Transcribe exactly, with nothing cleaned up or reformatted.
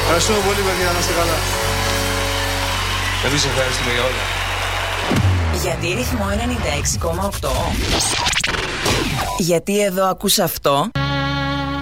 Ευχαριστούμε πολύ, παιδιά, να είστε καλά. Εμείς ευχαριστούμε για όλα. Γιατί ρυθμό ενενήντα έξι κόμμα οκτώ. Γιατί εδώ ακούς αυτό.